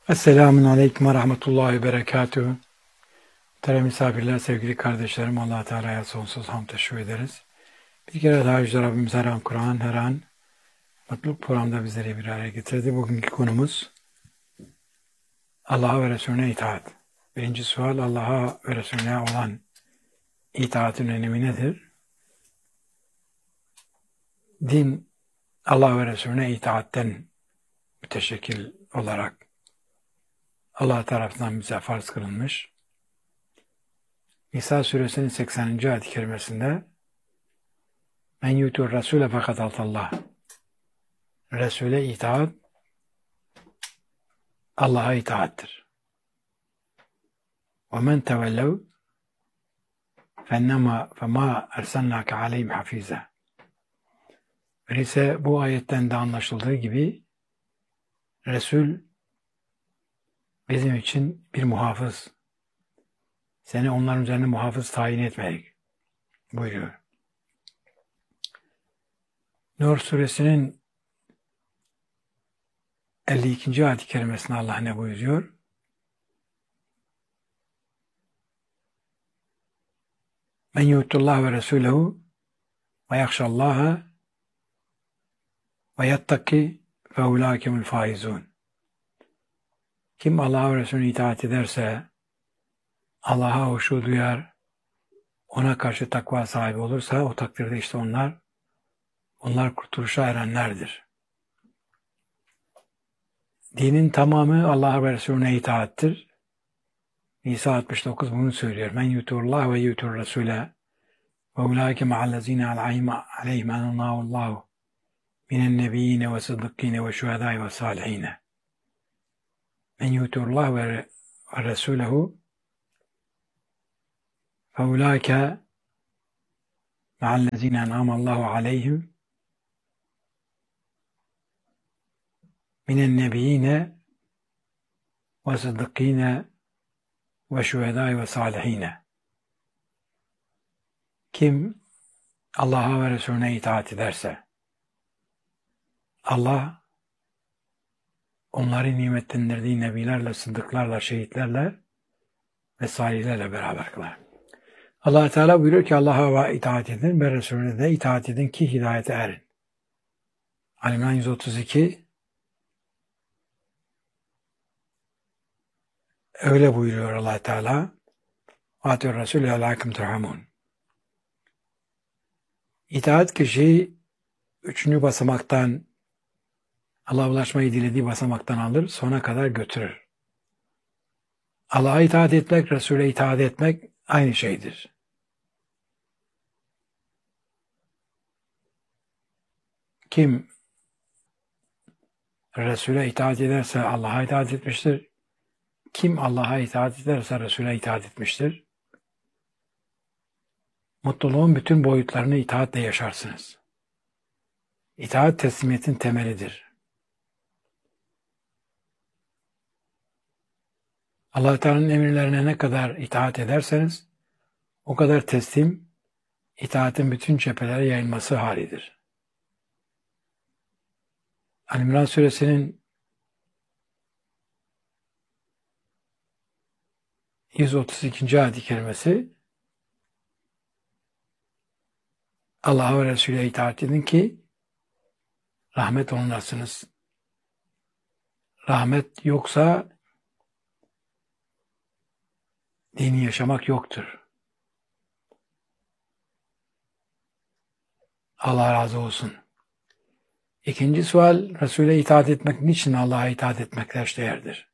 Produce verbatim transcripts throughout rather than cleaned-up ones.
Esselamun Aleyküm ve Rahmetullahi ve Berekatühü. Muhterem misafirler, sevgili kardeşlerim, Allah Teala'ya sonsuz hamd teşekkür ederiz. Bir kere daha Yüce Rabbimiz her an Kur'an, her an mutluluk programda bizleri bir araya getirdi. Bugünkü konumuz Allah'a ve Resulüne itaat. Birinci sual, Allah'a ve Resulüne olan itaatin önemi nedir? Din, Allah ve Resulüne itaatten müteşekkil olarak Allah tarafından bize farz kılınmış. Nisa suresinin sekseninci ayet-i kerimesinde Men yutur Rasule fakat altallah. Resul'e itaat Allah'a itaattir. Ve men tevellev fennema fema ersennâke aleyhim hafize. Öyleyse bu ayetten de anlaşıldığı gibi Resul bizim için bir muhafız. Seni onların üzerine muhafız tayin etmedik buyuruyor. Nur suresinin elli ikinci ayet-i kerimesinde Allah ne buyuruyor? Men yu'tullah ve Resulehu ve yakşallaha ve yattaki fe ulâkemul faizun. Kim Allah'a ve Resulüne itaat ederse, Allah'a huşu duyar, ona karşı takva sahibi olursa o takdirde işte onlar, onlar kurtuluşa erenlerdir. Dinin tamamı Allah'a ve Resulüne itaattir. Nisa altmış dokuz bunu söylüyor. Men yuturullah ve yutur Resul'e ve ulaike ma'allezine aleyhim enallâhullahu minen nebiyyine ve sıddıkkine ve şuhedâi ve salihine. Men yuturullah ve Resulehu fe ulaike ma'allezine en'amallahu aleyhim minen nebiyyine ve sıddıkkine ve şuhedâi ve salihine. Kim Allah'a ve Resulüne itaat ederse, Allah onları nimetlendirdiği nebilerle, sıddıklarla, şehitlerle ve salihlerle beraber kılar. Allah Teala buyuruyor ki Allah'a itaat edin ve Resulüne de itaat edin ki hidayete erin. Ali İmran yüz otuz iki öyle buyuruyor Allah Teala. Atıyor Resulü alâküm turhamun. İtaat kişiyi üçüncü basamaktan, Allah'a ulaşmayı dilediği basamaktan alır, sona kadar götürür. Allah'a itaat etmek, Resul'e itaat etmek aynı şeydir. Kim Resul'e itaat ederse Allah'a itaat etmiştir. Kim Allah'a itaat ederse Resul'e itaat etmiştir. Mutluluğun bütün boyutlarını itaatle yaşarsınız. İtaat teslimiyetin temelidir. Allah Teala'nın emirlerine ne kadar itaat ederseniz o kadar teslim, itaatin bütün cephelere yayılması halidir. Ali İmran suresinin yüz otuz ikinci ayet-i kerimesi Allah'a ve Resulü'ye itaat edin ki rahmet olunasınız. Rahmet yoksa dini yaşamak yoktur. Allah razı olsun. İkinci sual, Resul'e itaat etmek niçin Allah'a itaat etmekle eşdeğerdir?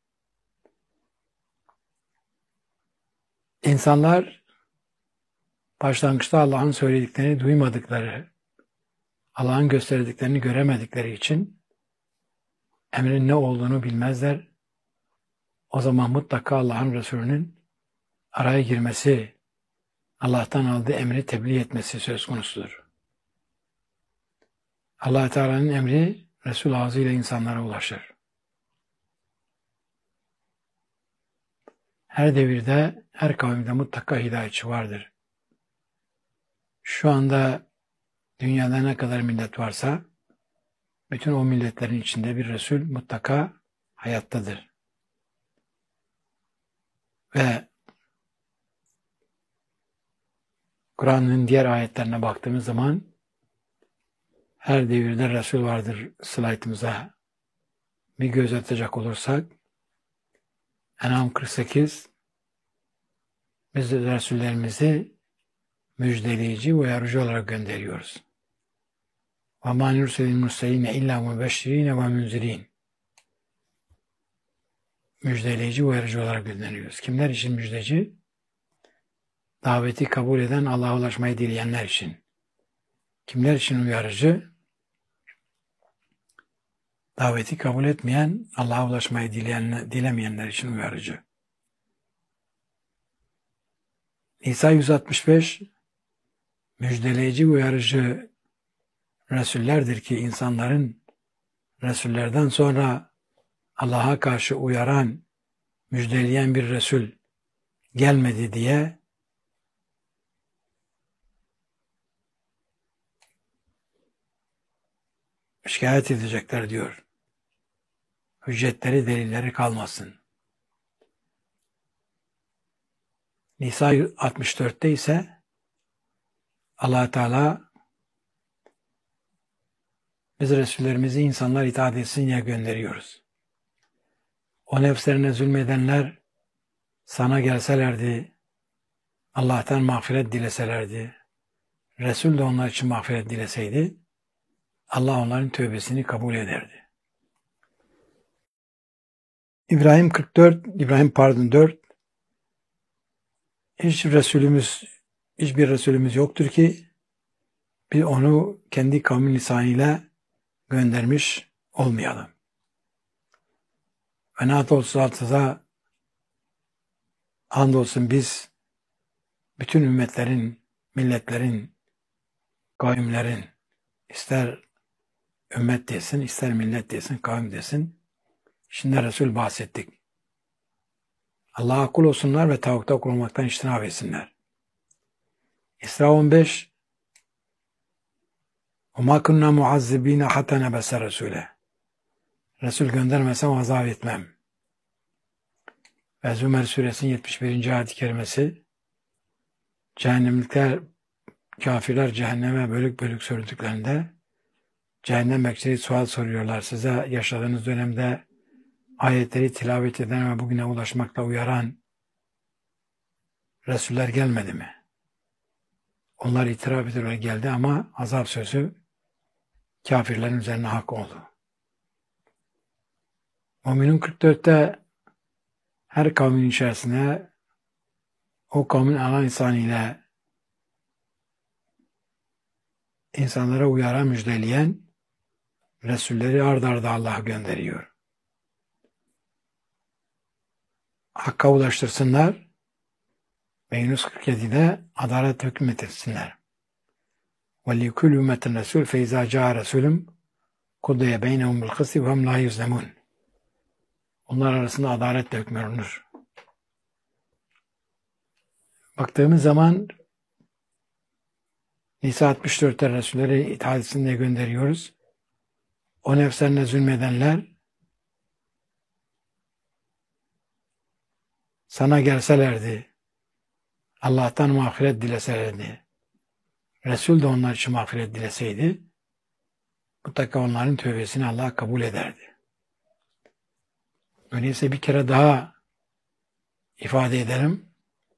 İnsanlar başlangıçta Allah'ın söylediklerini duymadıkları, Allah'ın gösterdiklerini göremedikleri için emrin ne olduğunu bilmezler. O zaman mutlaka Allah'ın Resulü'nün araya girmesi, Allah'tan aldığı emri tebliğ etmesi söz konusudur. Allah Teala'nın emri Resul ağzıyla insanlara ulaşır. Her devirde, her kavimde mutlaka hidayetçi vardır. Şu anda dünyada ne kadar millet varsa, bütün o milletlerin içinde bir Resul mutlaka hayattadır. Ve Kur'an'ın diğer ayetlerine baktığımız zaman her devirde Resul vardır slaytımıza bir göz atacak olursak En'am kırk sekiz biz de Resullerimizi müjdeleyici ve uyarıcı olarak gönderiyoruz. وَمَا نُرْسِلِ الْمُرْسَلِينَ اِلَّا مُبَشِّرِينَ وَمُنْزِرِينَ Müjdeleyici, uyarıcı olarak gönderiyoruz. Kimler için müjdeci? Daveti kabul eden, Allah'a ulaşmayı dileyenler için. Kimler için uyarıcı? Daveti kabul etmeyen, Allah'a ulaşmayı dileyen, dilemeyenler için uyarıcı. Nisa yüz altmış beş müjdeleyici, uyarıcı Resullerdir ki insanların Resullerden sonra Allah'a karşı uyaran, müjdeleyen bir Resul gelmedi diye şikayet edecekler diyor. Hüccetleri, delilleri kalmasın. Nisa altmış dörtte ise Allah Teala biz Resullerimizi insanlar itaat etsin diye gönderiyoruz. O nefslerine zulmedenler sana gelselerdi, Allah'tan mağfiret dileselerdi, Resul de onlar için mağfiret dileseydi, Allah onların tövbesini kabul ederdi. İbrahim kırk dört, İbrahim pardon dört, hiç Resulümüz, hiçbir Resulümüz yoktur ki biz onu kendi kavmin lisanıyla göndermiş olmayalım. Ve Naat otuz altıda andolsun biz bütün ümmetlerin, milletlerin, kavimlerin, ister ümmet desin, ister millet desin, kavim desin, şimdi Resul bahsettik. Allah'a kul olsunlar ve tavukta kullanmaktan içtinab etsinler. İsra on beş وَمَا كُنَّا مُعَذِّب۪ينَ حَتَّى نَبَسَ رَسُولَهِ Resul göndermesem azap etmem. Ve Zümer suresinin yetmiş birinci ayet-i kerimesi cehennemlikler, kafirler cehenneme bölük bölük sürdüklerinde cehennem bekçileri sual soruyorlar. Size yaşadığınız dönemde ayetleri tilavet eden ve bugüne ulaşmakla uyaran Resuller gelmedi mi? Onlar itiraf ediyorlar geldi ama azap sözü kafirlerin üzerine hak oldu. Müminun kırk dörtte her kavmin içerisinde o kavmin ana insanıyla insanlara uyaran, müjdeleyen Resulleri ard arda Allah gönderiyor. Hakka ulaştırsınlar ve Yunus kırk yedide adalet hükmet etsinler. وَلِيُكُلُّ اُمَّةٍ رَسُولٌ فَاِذَا جَاءَ رَسُولٌ قُضِيَ بَيْنَهُمْ بِالْقِسْطِ وَهُمْ لَا يُظْلَمُونَ Onlar arasında adaletle hükmedilir. Baktığımız zaman Nisa altmış dörtte Resulleri itaat etsin diye gönderiyoruz. O nefslerine zulmedenler sana gelselerdi, Allah'tan mağfiret dileselerdi, Resul de onlar için mağfiret dileseydi, mutlaka onların tövbesini Allah kabul ederdi. Öyleyse bir kere daha ifade edelim.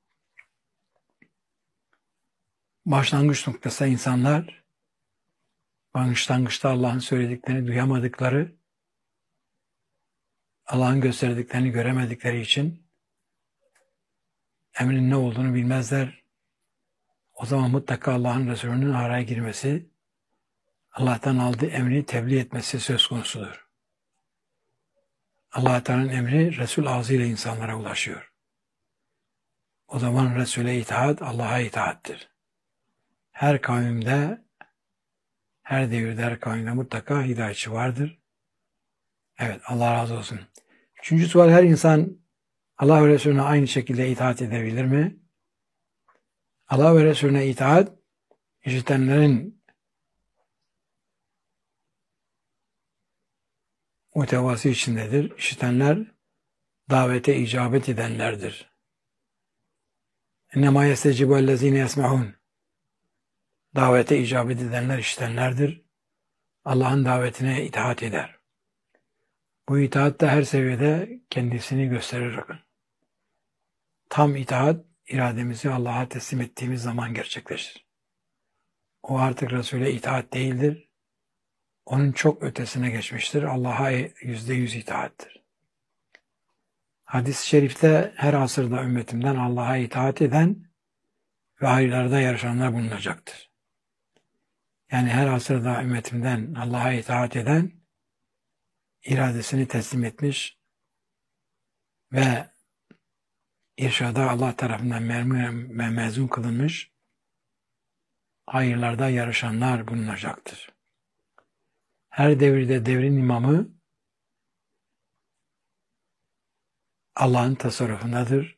Başlangıç noktası insanlar, başlangıçta Allah'ın söylediklerini duyamadıkları, Allah'ın gösterdiklerini göremedikleri için emrin ne olduğunu bilmezler. O zaman mutlaka Allah'ın Resulü'nün araya girmesi, Allah'tan aldığı emri tebliğ etmesi söz konusudur. Allah Teala'nın emri Resul ağzıyla insanlara ulaşıyor. O zaman Resul'e itaat Allah'a itaattir. Her kavimde, her devirde, her kavimde mutlaka hidayetçi vardır. Evet, Allah razı olsun. Üçüncü sual, her insan Allah ve Resulüne aynı şekilde itaat edebilir mi? Allah ve Resulüne itaat, işitenlerin muhtevası içindedir. İşitenler davete icabet edenlerdir. İnnemâ yestecibu ellezîne yesme'ûn. Davete icabet edenler işitenlerdir. Allah'ın davetine itaat eder. Bu itaat da her seviyede kendisini gösterir. Tam itaat, irademizi Allah'a teslim ettiğimiz zaman gerçekleşir. O artık Resul'e itaat değildir. Onun çok ötesine geçmiştir. Allah'a yüzde yüz itaattir. Hadis-i şerifte her asırda ümmetimden Allah'a itaat eden ve hayırlarda yarışanlar bulunacaktır. Yani her asırda ümmetimden Allah'a itaat eden, iradesini teslim etmiş ve irşada Allah tarafından me- mezun kılınmış, hayırlarda yarışanlar bulunacaktır. Her devirde devrin imamı Allah'ın tasarrufundadır.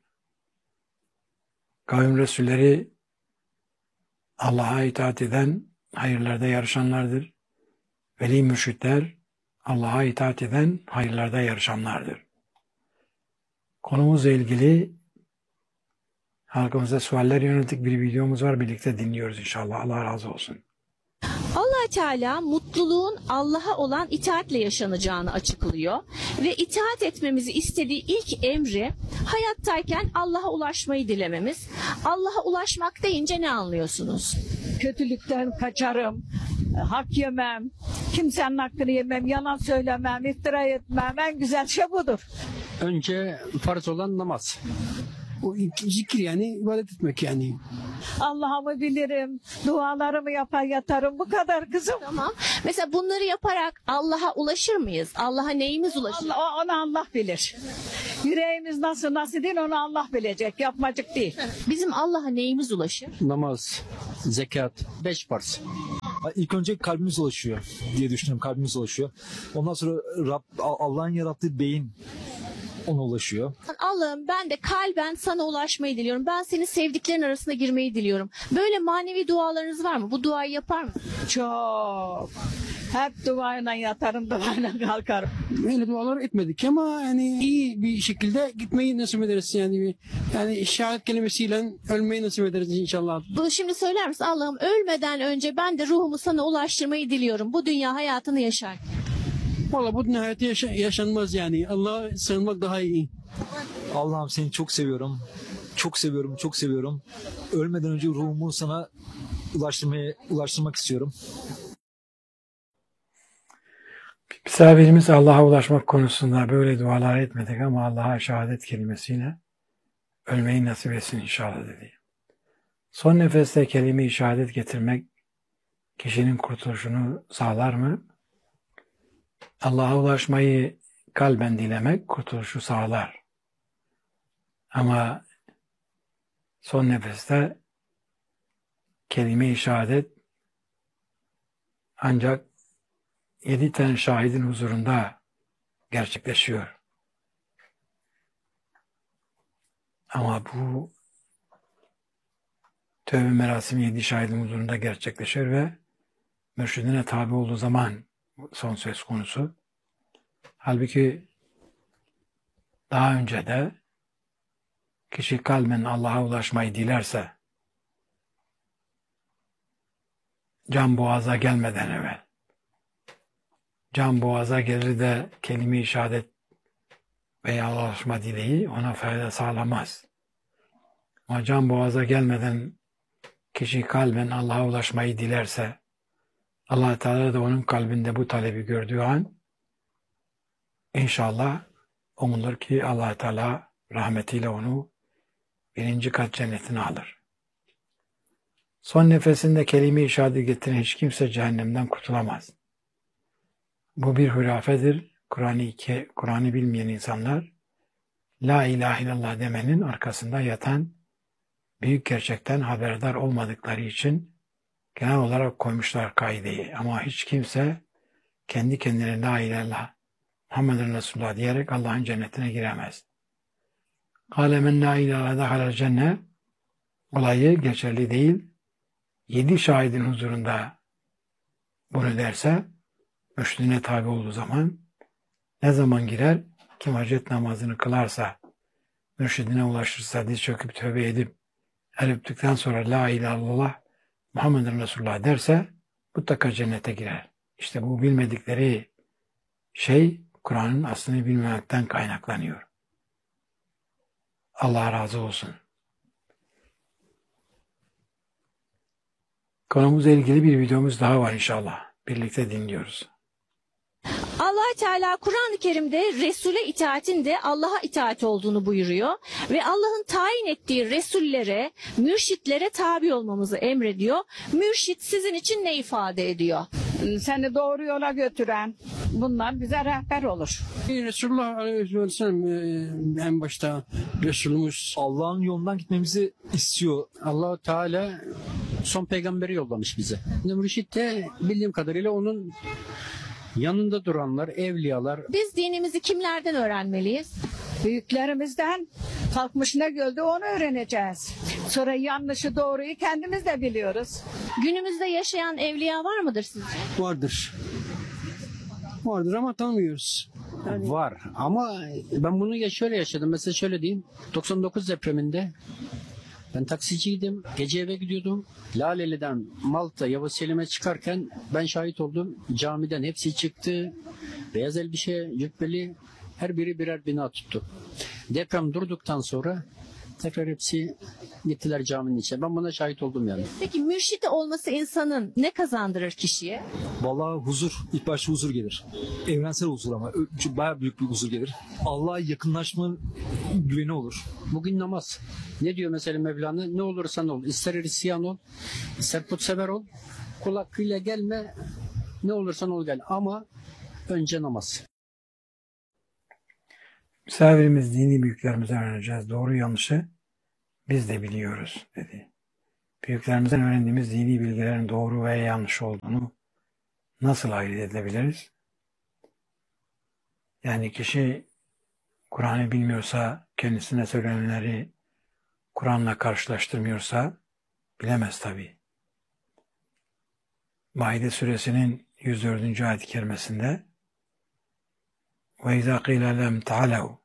Kavim Resulleri Allah'a itaat eden, hayırlarda yarışanlardır. Veli mürşitler Allah'a itaat eden, hayırlarda yarışanlardır. Konumuzla ilgili halkımıza sualler yönelik bir videomuz var. Birlikte dinliyoruz inşallah. Allah razı olsun. Allah Teala mutluluğun Allah'a olan itaatle yaşanacağını açıklıyor ve itaat etmemizi istediği ilk emri hayattayken Allah'a ulaşmayı dilememiz. Allah'a ulaşmak deyince ne anlıyorsunuz? Kötülükten kaçarım, hak yemem, kimsenin hakkını yemem, yalan söylemem, iftira etmem. En güzel şey budur. Önce farz olan namaz. O zikir yani ibadet etmek yani. Allah'ımı bilirim, dualarımı yapar yatarım. Bu kadar kızım. Tamam. Mesela bunları yaparak Allah'a ulaşır mıyız? Allah'a neyimiz ulaşır? Allah, onu Allah bilir. Yüreğimiz nasıl nasıl değil onu Allah bilecek. Yapmacık değil. Bizim Allah'a neyimiz ulaşır? Namaz, zekat, beş farz. İlk önce kalbimiz ulaşıyor diye düşünüyorum. Kalbimiz ulaşıyor. Ondan sonra Rab, Allah'ın yarattığı beyin ona ulaşıyor. Allah'ım ben de kalben sana ulaşmayı diliyorum. Ben senin sevdiklerin arasına girmeyi diliyorum. Böyle manevi dualarınız var mı? Bu duayı yapar mı? Çok. Hep duayla yatarım, duayla kalkarım. Öyle dualar etmedik ama yani iyi bir şekilde gitmeyi nasip ederiz yani. Yani şehadet kelimesiyle ölmeyi nasip ederiz inşallah. Bunu şimdi söyler misin? Allah'ım ölmeden önce ben de ruhumu sana ulaştırmayı diliyorum. Bu dünya hayatını yaşar. Valla bu dünya hayatı yaşa- yaşanmaz yani. Allah'a sığınmak daha iyi. Allah'ım seni çok seviyorum. Çok seviyorum, çok seviyorum. Ölmeden önce ruhumu sana ulaştırmaya, ulaştırmak istiyorum. Misafirimiz Allah'a ulaşmak konusunda böyle dualar etmedik ama Allah'a şehadet kelimesiyle ölmeyi nasip etsin inşallah dedi. Son nefeste kelime-i şehadet getirmek kişinin kurtuluşunu sağlar mı? Allah'a ulaşmayı kalben dilemek kurtuluşu sağlar. Ama son nefeste kelime-i şehadet ancak yedi tane şahidin huzurunda gerçekleşiyor. Ama bu tövbe merasimi yedi şahidin huzurunda gerçekleşir ve mürşidine tabi olduğu zaman son söz konusu. Halbuki daha önce de kişi kalben Allah'a ulaşmayı dilerse can boğaza gelmeden evvel can boğaza gelir de kelime-i şehadet veya Allah'a ulaşma dileği ona fayda sağlamaz. Ama can boğaza gelmeden kişi kalben Allah'a ulaşmayı dilerse Allah Teala da onun kalbinde bu talebi gördüğü an İnşallah umulur ki Allah Teala rahmetiyle onu birinci kat cennetine alır. Son nefesinde kelime-i şehadet getiren hiç kimse cehennemden kurtulamaz. Bu bir hurafedir. Kur'an'ı Kur'an'ı bilmeyen insanlar La ilahe illallah demenin arkasında yatan büyük gerçekten haberdar olmadıkları için genel olarak koymuşlar kaideyi. Ama hiç kimse kendi kendine La ilahe illallah Muhammedun Resulullah diyerek Allah'ın cennetine giremez. Kâle men lâ ilâhe dehalel cennet olayı geçerli değil. Yedi şahidin huzurunda bunu derse mürşidine tabi olduğu zaman ne zaman girer? Kim hacet namazını kılarsa, mürşidine ulaşırsa, diz çöküp tövbe edip el öptükten sonra la ilahe illallah Muhammeden Resulullah derse mutlaka cennete girer. İşte bu bilmedikleri şey Kur'an'ın aslını bilmemekten kaynaklanıyor. Allah razı olsun. Konumuzla ilgili bir videomuz daha var inşallah. Birlikte dinliyoruz. Allah Teala Kur'an-ı Kerim'de Resul'e itaatin de Allah'a itaat olduğunu buyuruyor ve Allah'ın tayin ettiği Resullere, mürşitlere tabi olmamızı emrediyor. Mürşit sizin için ne ifade ediyor? Seni doğru yola götüren, bunlar bize rehber olur. Resulullah Aleyhisselam e, en başta Resulümüz Allah'ın yolundan gitmemizi istiyor. Allah Teala son peygamberi yollamış bize. Mürşit de bildiğim kadarıyla onun yanında duranlar, evliyalar. Biz dinimizi kimlerden öğrenmeliyiz? Büyüklerimizden kalkmış ne gördü onu öğreneceğiz. Sonra yanlışı doğruyu kendimiz de biliyoruz. Günümüzde yaşayan evliya var mıdır sizce? Vardır. Vardır ama tanımıyoruz. Var ama ben bunu ya şöyle yaşadım. Mesela şöyle diyeyim. doksan dokuz depreminde ben taksiciydim. Gece eve gidiyordum. Laleli'den Malta Yavuz Selim'e çıkarken ben şahit oldum. Camiden hepsi çıktı. Beyaz elbise, cübbeli, her biri birer bina tuttu. Deprem durduktan sonra tekrar hepsi gittiler caminin içine. Ben buna şahit oldum yani. Peki mürşit olması insanın ne kazandırır kişiye? Vallahi huzur, ilk başta huzur gelir. Evrensel huzur ama ö- bayağı büyük bir huzur gelir. Allah'a yakınlaşmanın güveni olur. Bugün namaz. Ne diyor mesela Mevlana? Ne olursan ol. İster Hristiyan ol, ister putsever ol. Kul hakkıyla gelme. Ne olursan ol gel. Ama önce namaz. Misafirimiz dini büyüklerimizden öğreneceğiz. Doğru yanlışı biz de biliyoruz dedi. Büyüklerimizden öğrendiğimiz dini bilgilerin doğru veya yanlış olduğunu nasıl ayırt edebiliriz? Yani kişi Kur'an'ı bilmiyorsa, kendisine söylenenleri Kur'an'la karşılaştırmıyorsa bilemez tabii. Maide suresinin yüz dördüncü ayet-i kerimesinde وَاِذَا قِيلَ لَمْ تَعَلَوْا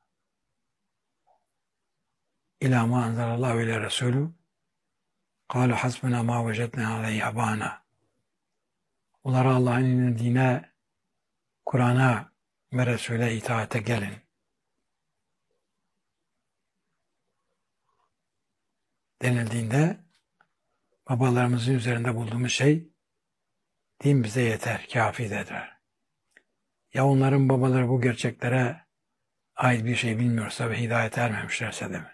اِلَى مَا اَنْزَلَ اللّٰهُ اِلَى رَسُولُ قَالُوا حَسْبُنَا مَا وَجَدْنَا عَلَيْهِ آبَانَا. Onlara Allah'ın indirdiğine, Kur'an'a ve Resul'e itaate gelin. Denildiğinde babalarımızın üzerinde bulduğumuz şey din bize yeter, kafidir. Ya onların babaları bu gerçeklere ait bir şey bilmiyorsa ve hidayete ermemişlerse de mi?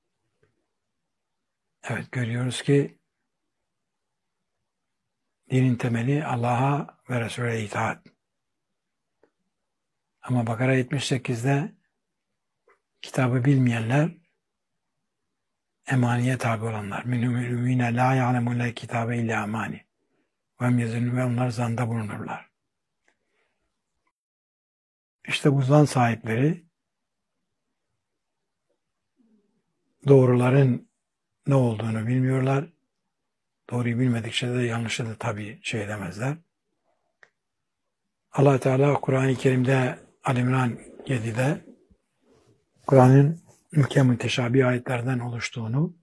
Evet, görüyoruz ki dinin temeli Allah'a ve Resul'e itaat. Ama Bakara yetmiş sekizde kitabı bilmeyenler, emaniye tabi olanlar, minhum ümine la ya'lemune kitabe illa amani ve emyezun ve onlar zanda bulunurlar. İşte bu zan sahipleri doğruların ne olduğunu bilmiyorlar. Doğruyu bilmedikçe de yanlışı da tabii şey edemezler. Allah Teala Kur'an-ı Kerim'de Al-İmran yedide Kur'an'ın ülke müteşabih ayetlerden oluştuğunu,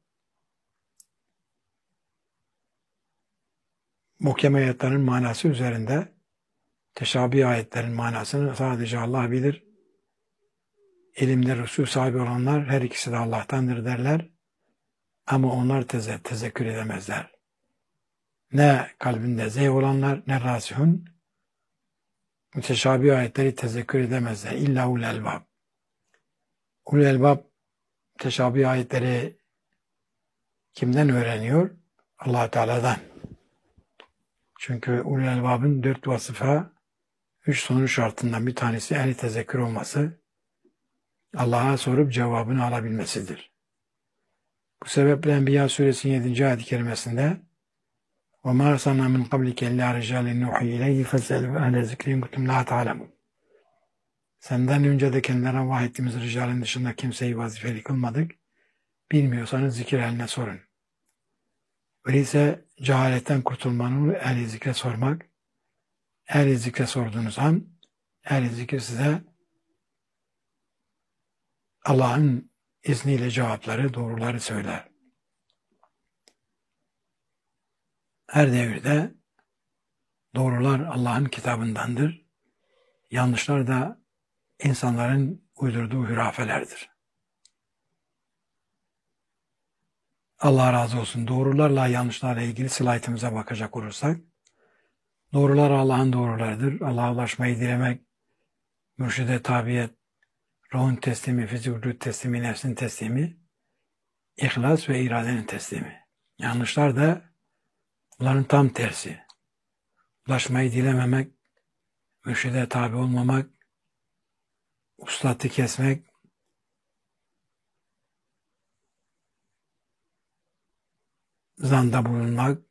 muhkem ayetlerin manası üzerinde teşabih ayetlerin manasını sadece Allah bilir. İlimde Resul sahibi olanlar her ikisi de Allah'tandır derler. Ama onlar teze, tezekkür edemezler. Ne kalbinde zeyh olanlar ne rasihun müteşabih ayetleri tezekkür edemezler. İlla ul elbab. Ul elbab teşabih ayetleri kimden öğreniyor? Allah Teala'dan. Çünkü ul elbabın dört vasıfa, üç sonuç şartından bir tanesi ehli tezekkür olması, Allah'a sorup cevabını alabilmesidir. Bu sebeple Enbiya suresinin yedinci ayet-i kerimesinde وَمَا أَرْسَلْنَا مِنْ قَبْلِكَ إِلَّا رِجَالٍ نُوحِي إِلَيْهِ فَاسْأَلُوا أَهْلَ الذِّكْرِ إِنْ كُنتُمْ لَا تَعْلَمُونَ. Senden önce de kendilerine vahyettiğimiz ricalin dışında kimseyi vazifeli kılmadık. Bilmiyorsanız zikir ehline sorun. Öyleyse cehaletten kurtulmanın ehli zikre sormak, ehli zikre sorduğunuz an ehli zikir size Allah'ın izniyle cevapları, doğruları söyler. her devirde doğrular Allah'ın kitabındandır. Yanlışlar da insanların uydurduğu hürafelerdir. Allah razı olsun. Doğrularla yanlışlarla ilgili slaytımıza bakacak olursak, doğrular Allah'ın doğrularıdır. Allah'a ulaşmayı dilemek, mürşide tabiyet, ruhun teslimi, fizik vücut teslimi, nefsin teslimi, ihlas ve iradenin teslimi. Yanlışlar da bunların tam tersi. Ulaşmayı dilememek, mürşide tabi olmamak, uslatı kesmek, zanda bulunmak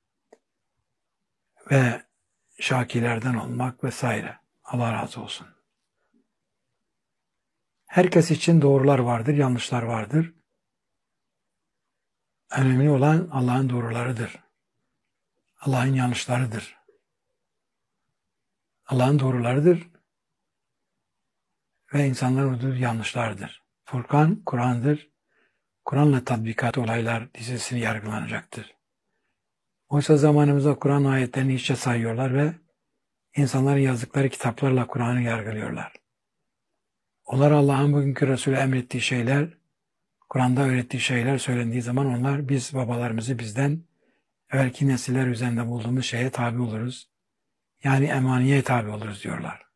ve şakilerden olmak vesaire. Allah razı olsun. Herkes için doğrular vardır, yanlışlar vardır. Önemli olan Allah'ın doğrularıdır. Allah'ın yanlışlarıdır. Allah'ın doğrularıdır ve insanların uydurduğu yanlışlardır. Furkan, Kur'an'dır. Kur'an'la tatbikat olaylar dizisini yargılanacaktır. Oysa zamanımızda Kur'an ayetlerini hiçe sayıyorlar ve insanların yazdıkları kitaplarla Kur'an'ı yargılıyorlar. Onlar Allah'ın bugünkü Resulü emrettiği şeyler, Kur'an'da öğrettiği şeyler söylendiği zaman onlar biz babalarımızı bizden evvelki nesiller üzerinde bulduğumuz şeye tabi oluruz. Yani emaniye tabi oluruz diyorlar.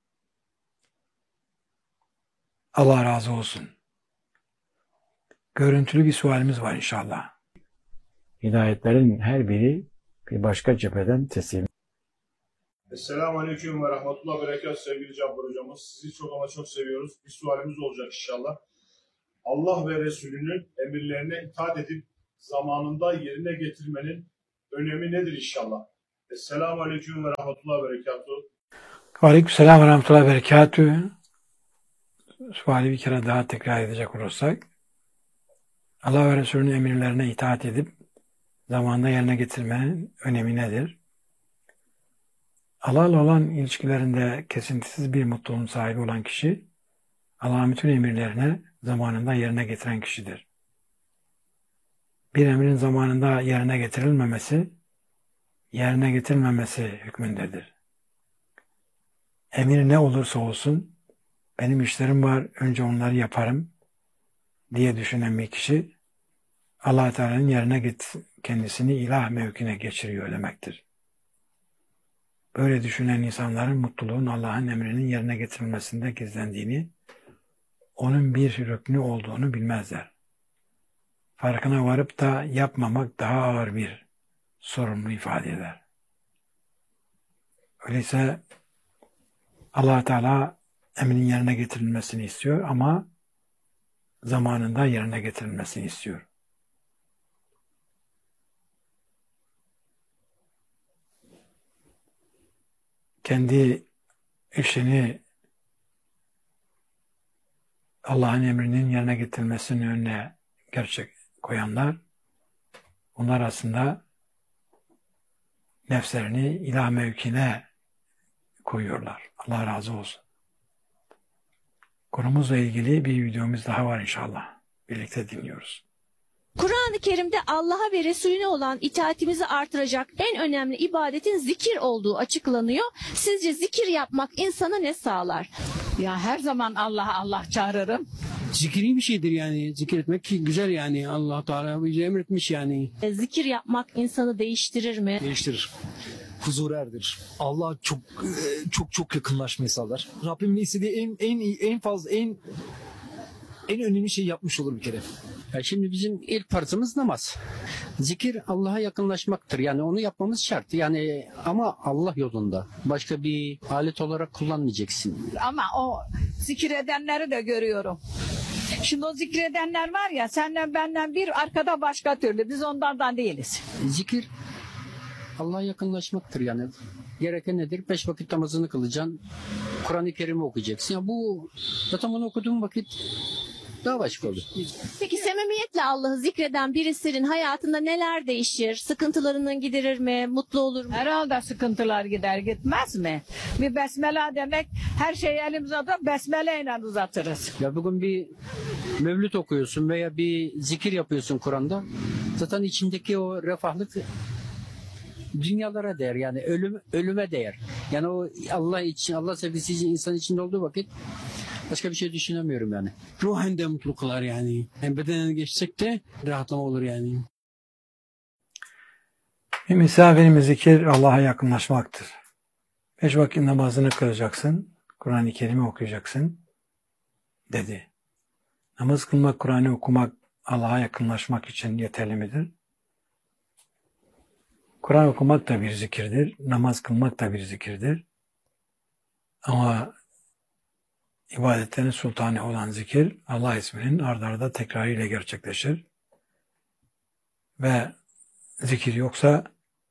Allah razı olsun. Görüntülü bir sualimiz var inşallah. Hidayetlerin her biri bir başka cepheden teslim. Esselamu Aleyküm ve Rahmetullah Berekat sevgili Cabbar hocamız. Sizi çok ama çok seviyoruz. Bir sualimiz olacak inşallah. Allah ve Resulünün emirlerine itaat edip zamanında yerine getirmenin önemi nedir inşallah? Esselamu Aleyküm ve Rahmetullah Berekatuhu. Aleykümselam ve Rahmetullah Berekatuhu. Suali bir kere daha tekrar edecek olursak, Allah ve Resulünün emirlerine itaat edip zamanında yerine getirmenin önemi nedir? Allah'la olan ilişkilerinde kesintisiz bir mutluluğun sahibi olan kişi, Allah'ın bütün emirlerine zamanında yerine getiren kişidir. Bir emrin zamanında yerine getirilmemesi, yerine getirilmemesi hükmündedir. Emir ne olursa olsun, benim işlerim var, önce onları yaparım diye düşünen bir kişi, Allah Teala'nın yerine git, kendisini ilah mevkine geçiriyor demektir. Böyle düşünen insanların mutluluğun Allah'ın emrinin yerine getirilmesinde gizlendiğini, onun bir rüknü olduğunu bilmezler. Farkına varıp da yapmamak daha ağır bir sorumlu ifade eder. Öyleyse Allah Teala emrin yerine getirilmesini istiyor ama zamanında yerine getirilmesini istiyor. Kendi işini Allah'ın emrinin yerine getirilmesinin önüne gerçek koyanlar, onlar aslında nefslerini ilah mevkine koyuyorlar. Allah razı olsun. Konumuzla ilgili bir videomuz daha var inşallah. Birlikte dinliyoruz. Kur'an-ı Kerim'de Allah'a ve Resulüne olan itaatimizi artıracak en önemli ibadetin zikir olduğu açıklanıyor. Sizce zikir yapmak insana ne sağlar? Ya her zaman Allah'a Allah çağırırım. Zikri bir şeydir yani. Zikir etmek güzel yani. Allah Teala bize emretmiş yani. E, Zikir yapmak insanı değiştirir mi? Değiştirir. Huzur erdirir. Allah çok e, çok çok yakınlaşmayı sağlar. Rabbimin istediği en en iyi, en fazla en en önemli şeyi yapmış olur bir kere. Ya şimdi bizim ilk farzımız namaz. Zikir Allah'a yakınlaşmaktır. Yani onu yapmamız şart. Yani ama Allah yolunda. Başka bir alet olarak kullanmayacaksın. Ama o zikredenleri de görüyorum. Şimdi o zikredenler var ya, senden benden bir arkada başka türlü. Biz onlardan değiliz. Zikir Allah'a yakınlaşmaktır yani. Gereken nedir? Beş vakit namazını kılacaksın. Kur'an-ı Kerim'i okuyacaksın. Ya bu zaten bunu okuduğum vakit daha başka olur. Peki samimiyetle Allah'ı zikreden birisinin hayatında neler değişir? Sıkıntılarının giderir mi? Mutlu olur mu? Herhalde sıkıntılar gider gitmez mi? Bir besmele demek, her şeyi elimize atıp besmeleyle uzatırız. Ya bugün bir mevlüt okuyorsun veya bir zikir yapıyorsun Kur'an'da. Zaten içindeki o refahlık dünyalara değer, yani ölüm ölüme değer. Yani o Allah için, Allah sevgisi için insan içinde olduğu vakit başka bir şey düşünemiyorum yani. Ruhen de mutlu kılar yani. yani bedenen geçsek de rahatlama olur yani. Bir misafirin zikir Allah'a yakınlaşmaktır. Beş vakit namazını kılacaksın, Kur'an-ı Kerim'i okuyacaksın dedi. Namaz kılmak, Kur'an'ı okumak Allah'a yakınlaşmak için yeterli midir? Kur'an okumak da bir zikirdir, namaz kılmak da bir zikirdir. Ama ibadetlerin sultanı olan zikir Allah isminin ard arda tekrarıyla gerçekleşir. Ve zikir yoksa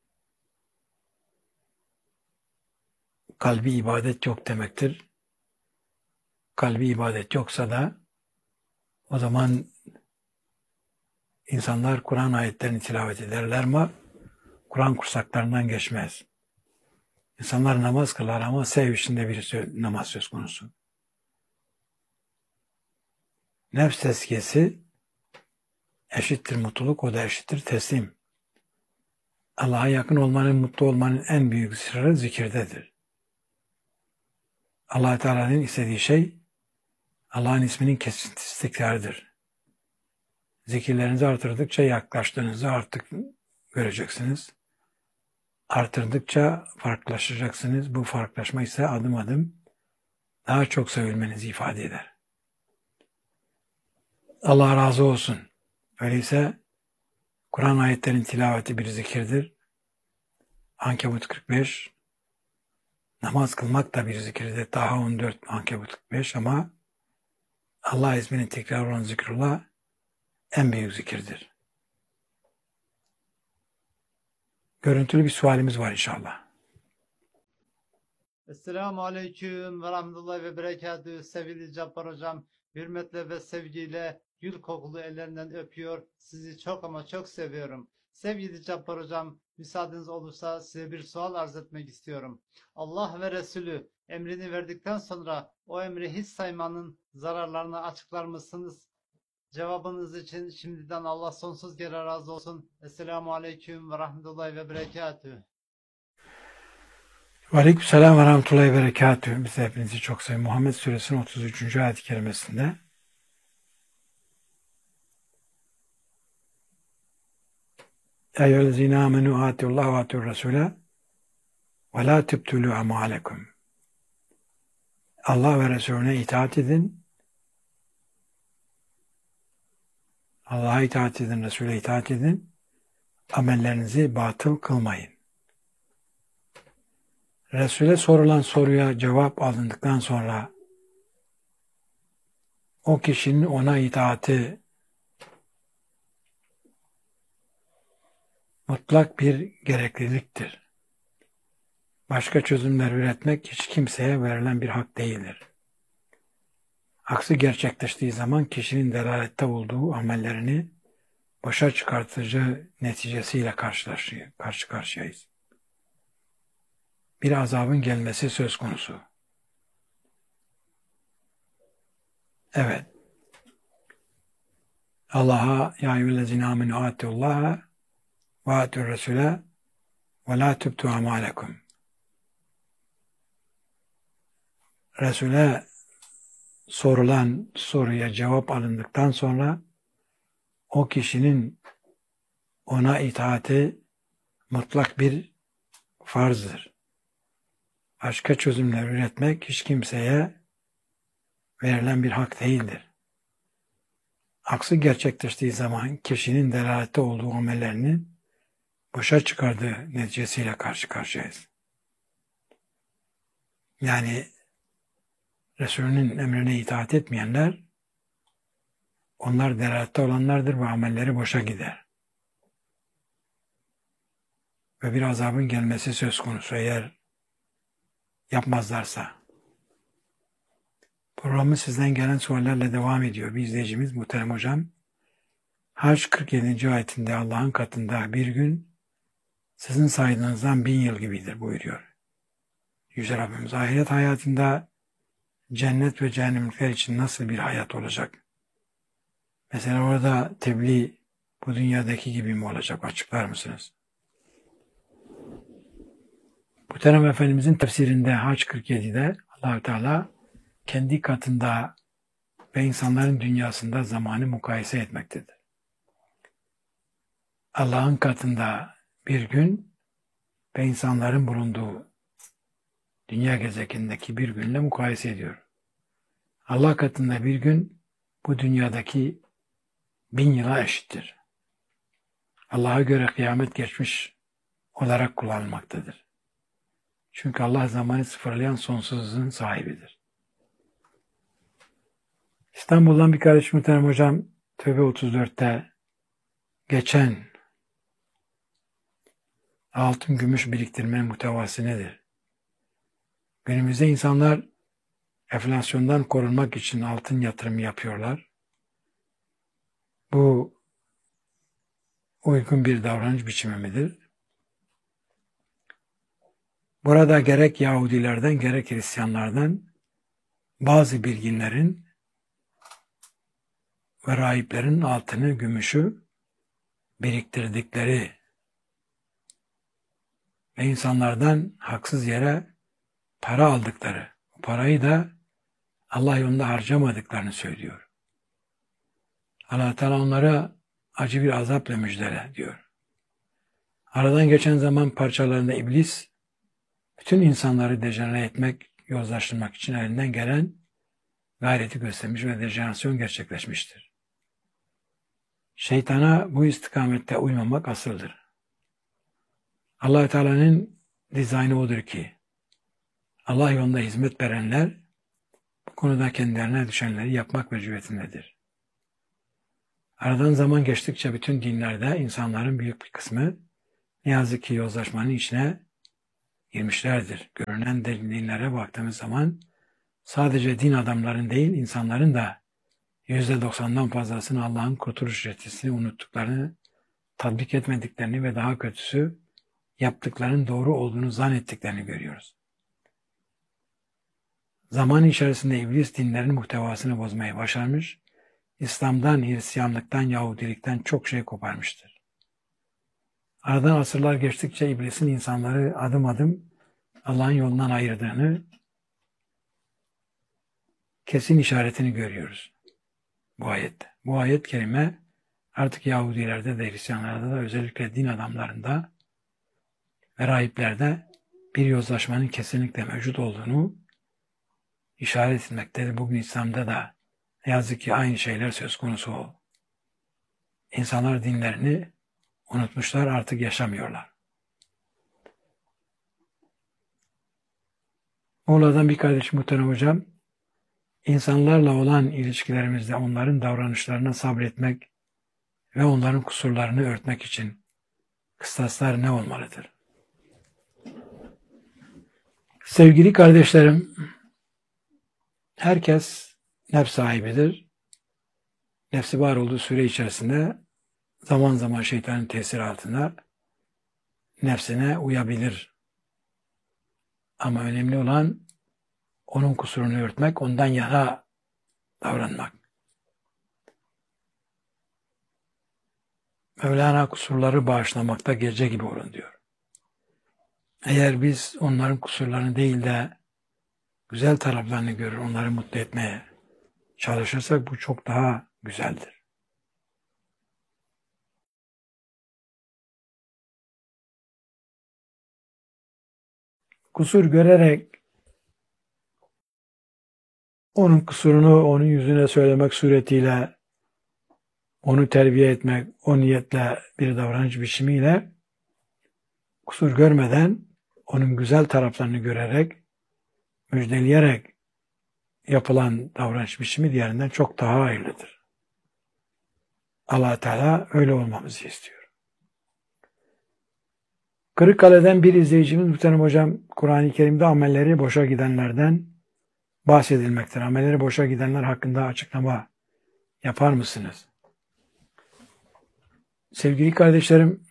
kalbi ibadet yok demektir. Kalbi ibadet yoksa da o zaman insanlar Kur'an ayetlerini tilavet ederler ama Kur'an kursaklarından geçmez. İnsanlar namaz kılar ama sev içinde bir namaz söz konusu. Nefs tezkiyesi eşittir mutluluk, o da eşittir teslim. Allah'a yakın olmanın, mutlu olmanın en büyük sırrı zikirdedir. Allah Teala'nın istediği şey Allah'ın isminin kesintisiz tekrarıdır. Zikirlerinizi artırdıkça yaklaştığınızı artık göreceksiniz. Artırdıkça farklılaşacaksınız. Bu farklılaşma ise adım adım daha çok sevilmenizi ifade eder. Allah razı olsun. Öyleyse Kur'an ayetlerinin tilaveti bir zikirdir. Ankebut kırk beş, namaz kılmak da bir zikirdir. Daha on dört Ankebut kırk beş ama Allah isminin tekrar olan zikrullah en büyük zikirdir. Görüntülü bir sualimiz var inşallah. Esselamu Aleyküm ve Rahmetullahi ve Berekatühü. Sevgili Cabbar Hocam, hürmetle ve sevgiyle gül kokulu ellerinden öpüyor. Sizi çok ama çok seviyorum. Sevgili Cabbar Hocam, müsaadeniz olursa size bir sual arz etmek istiyorum. Allah ve Resulü emrini verdikten sonra o emri hiç saymanın zararlarını açıklar mısınız? Cevabınız için şimdiden Allah sonsuz kere razı olsun. Esselamu Aleyküm ve Rahmetullahi ve Berekatühü. Aleykümselam ve Rahmetullahi ve Berekatühü. Biz hepinizi çok seviyoruz. Muhammed Suresinin otuz üçüncü ayet-i kerimesinde eyyühellezine amenu atiullah ve atiur rasule ve la tübtülü amalekum. Allah ve Resulüne itaat edin. Allah'a itaat edin, Resul'e itaat edin. Amellerinizi batıl kılmayın. Resul'e sorulan soruya cevap alındıktan sonra o kişinin ona itaati mutlak bir gerekliliktir. Başka çözümler üretmek hiç kimseye verilen bir hak değildir. Aksi gerçekleştiği zaman kişinin delalette olduğu amellerini boşa çıkartıcı neticesiyle karşı karşı karşıyayız. Bir azabın gelmesi söz konusu. Evet. Allah'a ya eyyühellezine amenu atiullaha ve atiur resule ve la tübtü amalekum. Resul'e sorulan soruya cevap alındıktan sonra o kişinin ona itaati mutlak bir farzdır. Başka çözümler üretmek hiç kimseye verilen bir hak değildir. Aksi gerçekleştiği zaman kişinin delalette olduğu amellerini boşa çıkardığı neticesiyle karşı karşıyayız. Yani Resulünün emrine itaat etmeyenler, onlar delalette olanlardır ve amelleri boşa gider. Ve bir azabın gelmesi söz konusu eğer yapmazlarsa. Programımız sizden gelen suallerle devam ediyor. Bir izleyicimiz Muhterem Hocam, Hac kırk yedinci ayetinde Allah'ın katında bir gün sizin saydığınızdan bin yıl gibidir buyuruyor. Yüce Rabbimiz ahiret hayatında cennet ve cehennemlikler için nasıl bir hayat olacak? Mesela orada tebliğ bu dünyadaki gibi mi olacak? Açıklar mısınız? Muhterem Efendimizin tefsirinde Hac kırk yedide Allah-u Teala kendi katında ve insanların dünyasında zamanı mukayese etmektedir. Allah'ın katında bir gün ve insanların bulunduğu dünya gezegenindeki bir günle mukayese ediyor. Allah katında bir gün bu dünyadaki bin yıla eşittir. Allah'a göre kıyamet geçmiş olarak kullanılmaktadır. Çünkü Allah zamanı sıfırlayan sonsuzluğun sahibidir. İstanbul'dan bir kardeşim muhterem hocam Tövbe otuz dörtte geçen altın gümüş biriktirmenin muhtevası nedir? Günümüzde insanlar enflasyondan korunmak için altın yatırımı yapıyorlar. Bu uygun bir davranış biçimi midir? Burada gerek Yahudilerden gerek Hristiyanlardan bazı bilginlerin ve rahiplerin altını, gümüşü biriktirdikleri ve insanlardan haksız yere para aldıkları, bu parayı da Allah yolunda harcamadıklarını söylüyor. Allah Teala onlara acı bir azapla müjdele diyor. Aradan geçen zaman parçalarında iblis bütün insanları dejenere etmek, yozlaştırmak için elinden gelen gayreti göstermiş ve dejenerasyon gerçekleşmiştir. Şeytana bu istikamette uymamak asıldır. Allah Teala'nın dizaynı odur ki Allah yolunda hizmet verenler bu konuda kendilerine düşenleri yapmak mecburiyetindedir. Aradan zaman geçtikçe bütün dinlerde insanların büyük bir kısmı ne yazık ki yozlaşmanın içine girmişlerdir. Görünen dinlere baktığımız zaman sadece din adamların değil insanların da yüzde doksandan fazlasını Allah'ın kurtuluş reçetesini unuttuklarını, tatbik etmediklerini ve daha kötüsü yaptıklarının doğru olduğunu zannettiklerini görüyoruz. Zaman içerisinde iblis dinlerin muhtevasını bozmayı başarmış, İslam'dan, Hristiyanlıktan, Yahudilikten çok şey koparmıştır. Aradan asırlar geçtikçe iblisin insanları adım adım Allah'ın yolundan ayırdığını, kesin işaretini görüyoruz bu ayette. Bu ayet kelime artık Yahudilerde de Hristiyanlarda da özellikle din adamlarında ve rahiplerde bir yozlaşmanın kesinlikle mevcut olduğunu işaret etmektedir. Bugün İslam'da da ne yazık ki aynı şeyler söz konusu o. İnsanlar dinlerini unutmuşlar, artık yaşamıyorlar. Muğla'dan bir kardeşim muhterem hocam, insanlarla olan ilişkilerimizde onların davranışlarına sabretmek ve onların kusurlarını örtmek için kıstaslar ne olmalıdır? Sevgili kardeşlerim, herkes nefs sahibidir. Nefsi var olduğu süre içerisinde zaman zaman şeytanın tesiri altında nefsine uyabilir. Ama önemli olan onun kusurunu örtmek, ondan yana davranmak. Mevlana kusurları bağışlamakta gece gibi olun diyor. Eğer biz onların kusurlarını değil de güzel taraflarını görür, onları mutlu etmeye çalışırsak bu çok daha güzeldir. Kusur görerek onun kusurunu onun yüzüne söylemek suretiyle onu terbiye etmek, o niyetle bir davranış biçimiyle kusur görmeden onun güzel taraflarını görerek, müjdeleyerek yapılan davranış biçimi diğerinden çok daha hayırlıdır. Allah Teala öyle olmamızı istiyor. Kırıkkale'den bir izleyicimiz muhterem hocam, Kur'an-ı Kerim'de amelleri boşa gidenlerden bahsedilmektir. Amelleri boşa gidenler hakkında açıklama yapar mısınız? Sevgili kardeşlerim,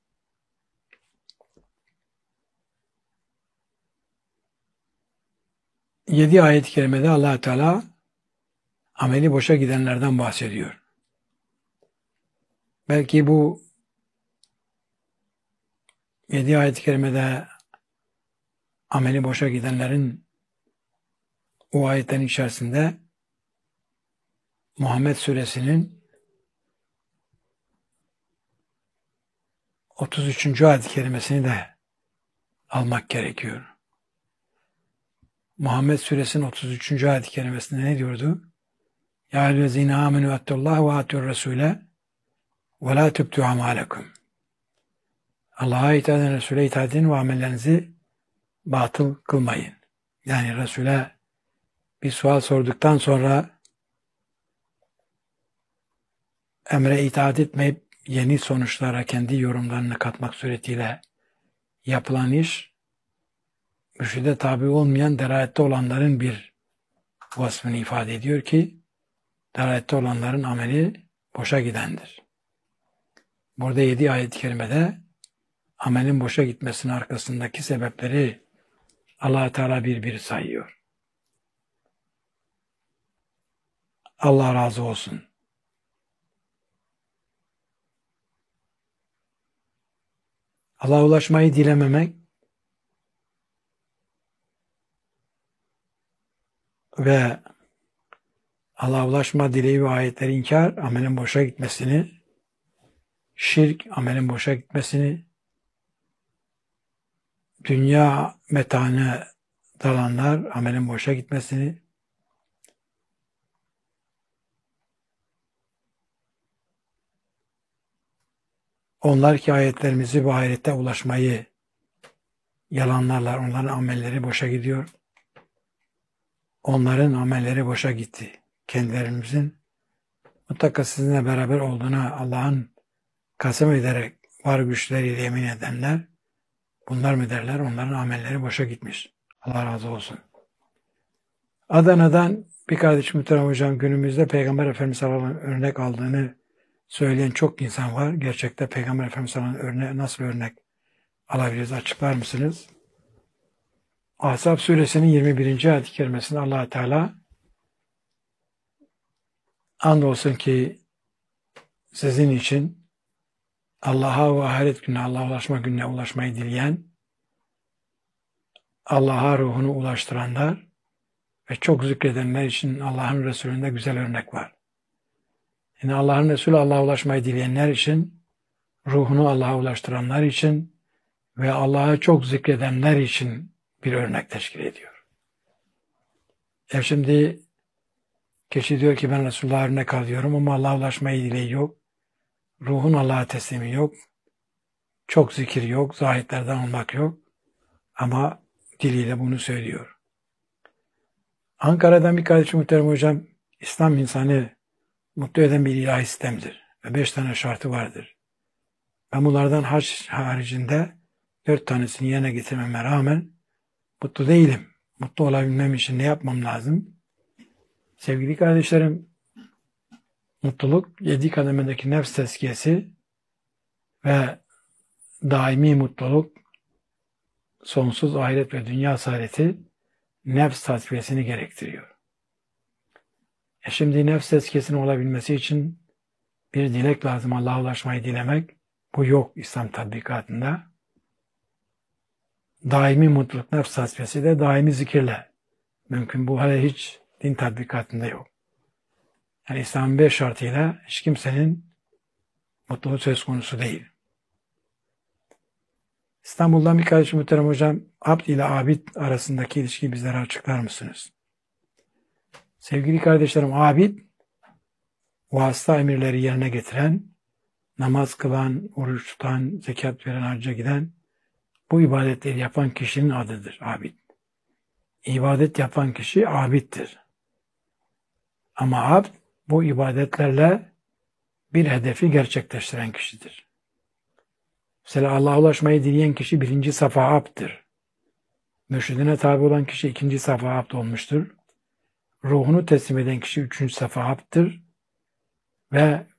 yedi ayet-i kerimede Allah Teala ameli boşa gidenlerden bahsediyor. Belki bu yedi ayet-i kerimede ameli boşa gidenlerin o ayetlerin içerisinde Muhammed Suresinin otuz üçüncü ayet-i kerimesini de almak gerekiyor. Muhammed Suresinin otuz üçüncü ayet-i kerimesinde ne diyordu? Ya eyyühellezine amenu ettellaha ve atiur resule ve la tübtü amalekum. Allah'a itaat edin, Resul'e itaat edin ve amellerinizi batıl kılmayın. Yani Resul'e bir sual sorduktan sonra emre itaat etmeyip yeni sonuçlara kendi yorumlarını katmak suretiyle yapılan iş, mürşide tabi olmayan delalette olanların bir vasfını ifade ediyor ki, delalette olanların ameli boşa gidendir. Burada yedi ayet-i kerimede amelin boşa gitmesinin arkasındaki sebepleri Allah Teala bir bir sayıyor. Allah razı olsun. Allah'a ulaşmayı dilememek ve Allah'a ulaşma dileği ve ayetleri inkar, amelin boşa gitmesini, şirk, amelin boşa gitmesini, dünya metaını dalanlar, amelin boşa gitmesini, onlar ki ayetlerimizi bu ahirette ulaşmayı yalanlarlar, onların amelleri boşa gidiyor. Onların amelleri boşa gitti. Kendilerimizin mutlaka sizinle beraber olduğuna Allah'ın kasem ederek var güçleriyle yemin edenler, bunlar mı derler? Onların amelleri boşa gitmiş. Allah razı olsun. Adana'dan bir kardeşim Muhterem Hocam günümüzde Peygamber Efendimiz sallallahu aleyhi ve sellem örnek aldığını söyleyen çok insan var. Gerçekte Peygamber Efendimiz sallallahu aleyhi ve sellem örne nasıl örnek alabiliriz? Açıklar mısınız? Ahzab suresinin yirmi birinci ayet-i kerimesinde Allah Teala andolsun ki sizin için Allah'a ve ahiret gününe, Allah'a ulaşma gününe ulaşmayı dileyen, Allah'a ruhunu ulaştıranlar ve çok zikredenler için Allah'ın Resulü'nde güzel örnek var. Yani Allah'ın Resulü Allah'a ulaşmayı dileyenler için, ruhunu Allah'a ulaştıranlar için ve Allah'a çok zikredenler için bir örnek teşkil ediyor. E şimdi kişi diyor ki ben Resulullah'a örnek alıyorum ama Allah'a ulaşmayı dileği yok. Ruhun Allah'a teslimi yok. Çok zikir yok. Zahitlerden olmak yok. Ama diliyle bunu söylüyor. Ankara'dan bir kardeşim Muhterem Hocam, İslam insanı mutlu eden bir ilahi sistemdir. Ve beş tane şartı vardır. Ben bunlardan hac haricinde dört tanesini yerine getirmeme rağmen mutlu değilim. Mutlu olabilmem için ne yapmam lazım? Sevgili kardeşlerim, mutluluk yedi kademedeki nefs tezkiyesi ve daimi mutluluk, sonsuz ahiret ve dünya saadeti nefs tasfiyesini gerektiriyor. E şimdi nefs tezkiyesinin olabilmesi için bir dilek lazım. Allah'a ulaşmayı dilemek. Bu yok İslam tatbikatında. Daimi mutluluk, nefs tasfiyesi de daimi zikirle mümkün. Bu hala hiç din tatbikatında yok. Yani İslam'ın beş şartıyla hiç kimsenin mutluluğu söz konusu değil. İstanbul'dan bir kardeşim Muhterem Hocam, abd ile abid arasındaki ilişkiyi bizlere açıklar mısınız? Sevgili kardeşlerim, abid, vasıta emirleri yerine getiren, namaz kılan, oruç tutan, zekat veren, hacca giden, bu ibadetleri yapan kişinin adıdır abid. İbadet yapan kişi abiddir. Ama abd, bu ibadetlerle bir hedefi gerçekleştiren kişidir. Mesela Allah'a ulaşmayı dileyen kişi birinci safa abddir. Mürşidine tabi olan kişi ikinci safa abd olmuştur. Ruhunu teslim eden kişi üçüncü safa abddir. Ve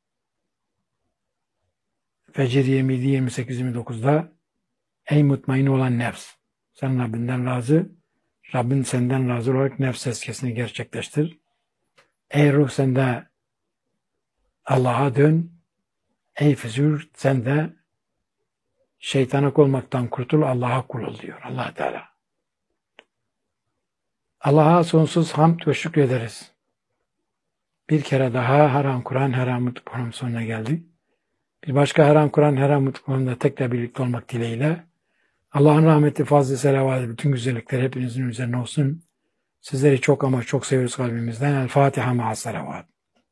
Fecr yirmi yedi, yirmi sekiz, yirmi dokuzda ey mutmain olan nefs, sen Rabbinden razı, Rabbin senden razı olarak nefs tezkiyesini gerçekleştir. Ey ruh sen de Allah'a dön. Ey füzur sen de şeytana olmaktan kurtul, Allah'a kul ol diyor Allah Teala. Allah'a sonsuz hamd ve şükrederiz. Bir kere daha Haram Kur'an, Haram Mutlu Program sonuna geldik. Bir başka Haram Kur'an, Haram Mutlu Program'da tekrar birlikte olmak dileğiyle. Allah'ın rahmeti, fazlı selavatı, bütün güzellikler hepinizin üzerine olsun. Sizleri çok ama çok seviyoruz kalbimizden. El Fatiha ma'as selavat.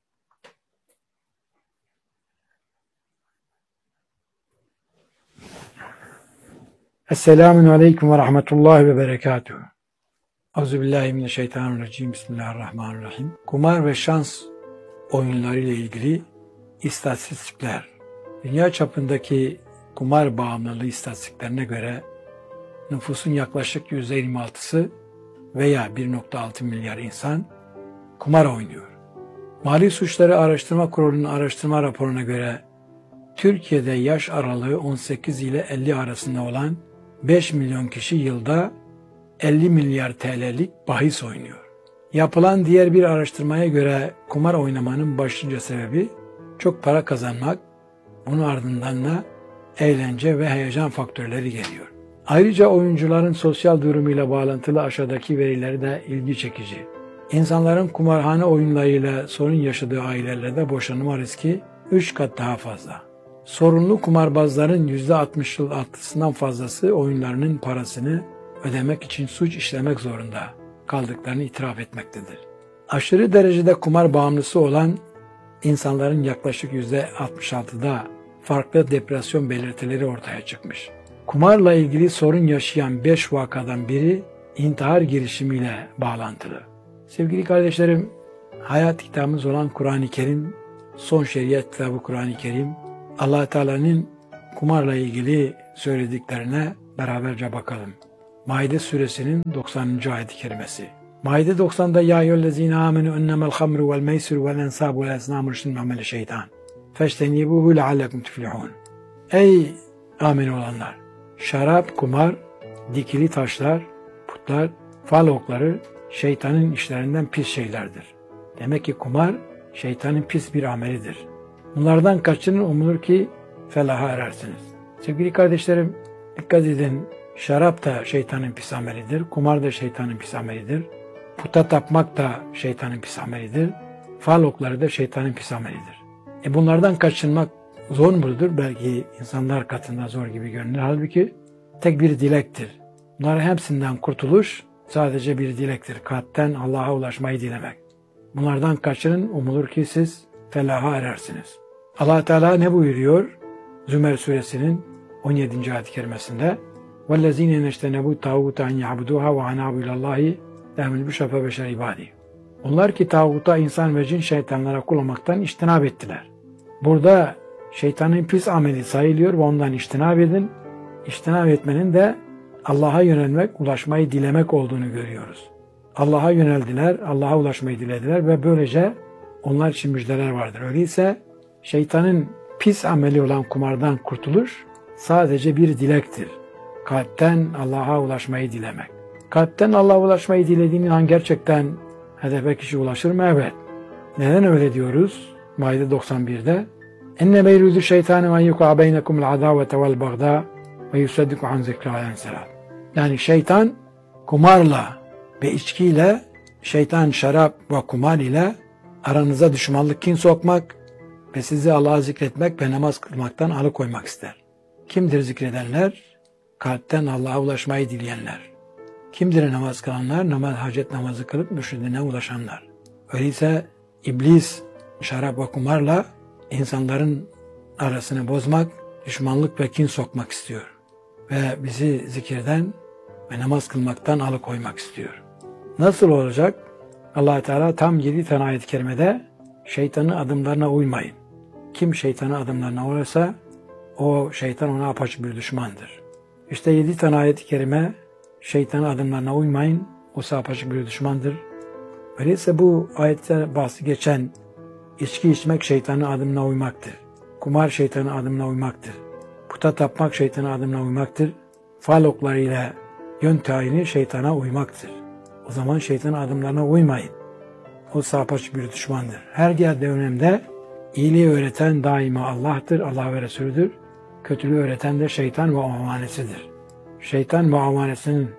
Esselamun aleyküm ve rahmetullahi ve berekatuhu. Euzubillahimineşşeytanirracim. Bismillahirrahmanirrahim. Kumar ve şans oyunları ile ilgili istatistikler. Dünya çapındaki kumar bağımlılığı istatistiklerine göre nüfusun yaklaşık yüzde yirmi altısı veya bir nokta altı milyar insan kumar oynuyor. Mali Suçları Araştırma Kurulu'nun araştırma raporuna göre Türkiye'de yaş aralığı on sekiz ile elli arasında olan beş milyon kişi yılda elli milyar T L'lik bahis oynuyor. Yapılan diğer bir araştırmaya göre kumar oynamanın başlıca sebebi çok para kazanmak, bunun ardından da eğlence ve heyecan faktörleri geliyor. Ayrıca oyuncuların sosyal durumuyla bağlantılı aşağıdaki verileri de ilgi çekici. İnsanların kumarhane oyunlarıyla sorun yaşadığı ailelerde boşanma riski üç kat daha fazla. Sorunlu kumarbazların yüzde altmış altısından fazlası oyunlarının parasını ödemek için suç işlemek zorunda kaldıklarını itiraf etmektedir. Aşırı derecede kumar bağımlısı olan insanların yaklaşık yüzde altmış altıda farklı depresyon belirtileri ortaya çıkmış. Kumarla ilgili sorun yaşayan beş vakadan biri intihar girişimiyle bağlantılı. Sevgili kardeşlerim, hayat kitabımız olan Kur'an-ı Kerim, son şeriat kitabı Kur'an-ı Kerim, Allah Teala'nın kumarla ilgili söylediklerine beraberce bakalım. Maide suresinin doksanıncı ayet-i kerimesi. Maide doksan'da ya eyyühellezine amenu ennemel hamru vel meysir vel ensab vel esnamu rüştün ameli şeytan. Feştenibuhu leallekum tuflihun. Ey amin olanlar! Şarap, kumar, dikili taşlar, putlar, fal okları şeytanın işlerinden pis şeylerdir. Demek ki kumar şeytanın pis bir amelidir. Bunlardan kaçının umulur ki felaha erersiniz. Sevgili kardeşlerim, dikkat edin. Şarap da şeytanın pis amelidir. Kumar da şeytanın pis amelidir. Puta tapmak da şeytanın pis amelidir. Fal okları da şeytanın pis amelidir. E bunlardan kaçınmak zor mudur? Belki insanlar katında zor gibi görünür. Halbuki tek bir dilektir. Bunların hepsinden kurtuluş sadece bir dilektir. Kalpten Allah'a ulaşmayı dilemek. Bunlardan kaçının umulur ki siz felaha erersiniz. Allah Teala ne buyuruyor? Zümer suresinin on yedinci ayet-i kerimesinde وَالَّذ۪ينَ نَجْتَنَبُوا تَاغُوتَ اَنْ يَعْبُدُوهَا وَعَنَابُوا اِلَى اللّٰهِ دَهْمِلْ بُشَفَ بَشَرِ ibadi. Onlar ki tağuta, insan ve cin şeytanlara kul olmaktan iştinab ettiler. Burada şeytanın pis ameli sayılıyor ve ondan iştinab edin. İştinab etmenin de Allah'a yönelmek, ulaşmayı dilemek olduğunu görüyoruz. Allah'a yöneldiler, Allah'a ulaşmayı dilediler ve böylece onlar için müjdeler vardır. Öyleyse şeytanın pis ameli olan kumardan kurtuluş sadece bir dilektir. Kalpten Allah'a ulaşmayı dilemek. Kalpten Allah'a ulaşmayı dilediğin an gerçekten hedefe kişi ulaşır mı? Evet. Neden öyle diyoruz? Maide doksan bir'de enne meyrudu şeytanı men yuqa beynekumul adavete vel bagda ve yusaddiku an zikrâ enselat. Yani şeytan kumarla ve içkiyle, şeytan şarap ve kumar ile aranıza düşmanlık, kin sokmak ve sizi Allah'a zikretmek ve namaz kılmaktan alıkoymak ister. Kimdir zikredenler? Kalpten Allah'a ulaşmayı dileyenler. Kimdir namaz kılanlar? Namaz, hacet namazı kılıp mürşidine ulaşanlar. Öyleyse iblis şarap ve kumarla insanların arasını bozmak, düşmanlık ve kin sokmak istiyor. Ve bizi zikirden ve namaz kılmaktan alıkoymak istiyor. Nasıl olacak? Allah Teala tam yedi tane ayet-i kerimede şeytanın adımlarına uymayın. Kim şeytanın adımlarına uyarsa o şeytan ona apaçık bir düşmandır. İşte yedi tane ayet-i kerime şeytanın adımlarına uymayın, o apaçık bir düşmandır. Öyleyse bu ayette bahsi geçen içki içmek şeytanın adımına uymaktır. Kumar şeytanın adımına uymaktır. Puta tapmak şeytanın adımına uymaktır. Fal oklarıyla yön tayini şeytana uymaktır. O zaman şeytanın adımlarına uymayın. O apaçık bir düşmandır. Her yerde önemde iyiliği öğreten daima Allah'tır, Allah ve Resulüdür. Kötülüğü öğreten de şeytan ve avanesidir. Şeytan ve avanesinin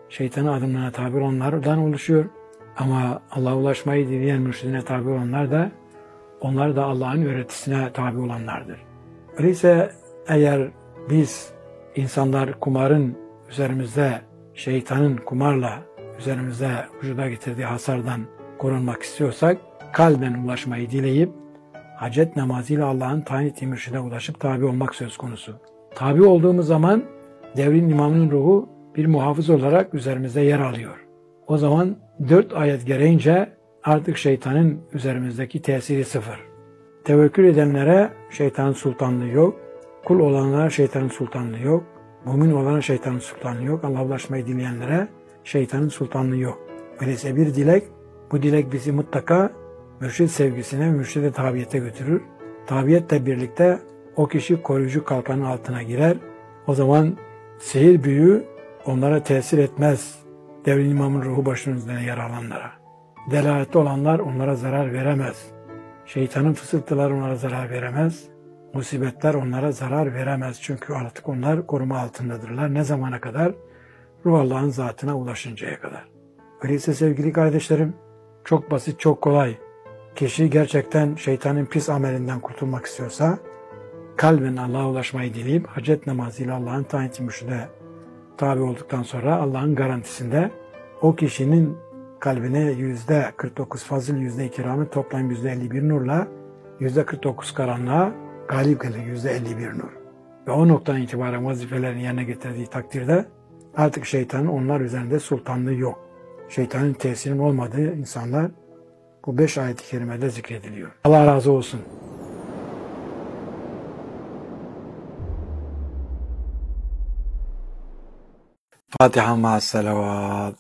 şeytanın adımlarına tabi olanlardan oluşuyor. Ama Allah'a ulaşmayı dileyen mürşidine tabi olanlar da onlar da Allah'ın öğretisine tabi olanlardır. Öyleyse eğer biz insanlar kumarın üzerimizde, şeytanın kumarla üzerimizde vücuda getirdiği hasardan korunmak istiyorsak, kalben ulaşmayı dileyip, hacet namazıyla Allah'ın tayin ettiği mürşide ulaşıp tabi olmak söz konusu. Tabi olduğumuz zaman devrin imamının ruhu bir muhafız olarak üzerimizde yer alıyor. O zaman dört ayet gereğince artık şeytanın üzerimizdeki tesiri sıfır. Tevekkül edenlere şeytanın sultanlığı yok. Kul olanlara şeytanın sultanlığı yok. Mümin olana şeytanın sultanlığı yok. Allah'a ulaşmayı dileyenlere şeytanın sultanlığı yok. Öyleyse bir dilek, bu dilek bizi mutlaka mürşid sevgisine, mürşide tabiyete götürür. Tabiyetle birlikte o kişi koruyucu kalkanın altına girer. O zaman sihir büyü onlara tesir etmez. Devrin imamın ruhu başının üzerine yer alanlara. Delaletli olanlar onlara zarar veremez. Şeytanın fısıltıları onlara zarar veremez. Musibetler onlara zarar veremez. Çünkü artık onlar koruma altındadırlar. Ne zamana kadar? Ruh Allah'ın zatına ulaşıncaya kadar. Öyleyse sevgili kardeşlerim, çok basit, çok kolay. Kişi gerçekten şeytanın pis amelinden kurtulmak istiyorsa, kalben Allah'a ulaşmayı dileyip, hacet namazıyla Allah'ın tayin ettiği mürşide tabi olduktan sonra Allah'ın garantisinde o kişinin kalbine yüzde kırk dokuz fazıl, yüzde iki rahmet, toplam yüzde elli bir nurla yüzde kırk dokuz karanlığa galip gelir, yüzde elli bir nur. Ve o noktadan itibaren vazifelerini yerine getirdiği takdirde artık şeytanın onlar üzerinde sultanlığı yok. Şeytanın tesirinin olmadığı insanlar bu beş ayet-i kerimede zikrediliyor. Allah razı olsun. Fatiha ma'as salavat.